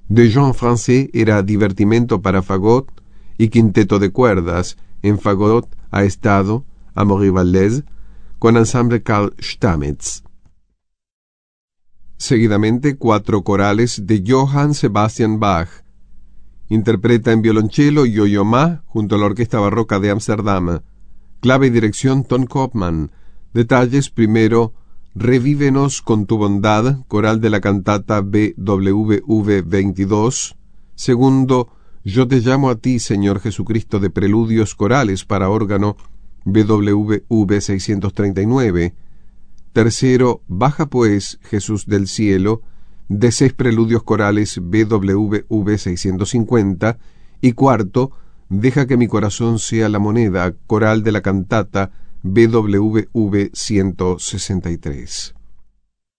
De Jean Francais era divertimento para fagot y quinteto de cuerdas, en fagot a estado, Amaury Valdés, con ensamble Carl Stamitz. Seguidamente, 4 corales de Johann Sebastian Bach. Interpreta en violonchelo Yo-Yo Ma junto a la Orquesta Barroca de Ámsterdam. Clave y dirección Ton Koopman. Detalles: primero, Revívenos con tu bondad, coral de la cantata BWV 22. Segundo, Yo te llamo a ti, Señor Jesucristo, de preludios corales para órgano, BWV 639. Tercero, Baja pues, Jesús del cielo, de 6 preludios corales, BWV 650. Y cuarto, Deja que mi corazón sea la moneda, coral de la cantata BWV 163.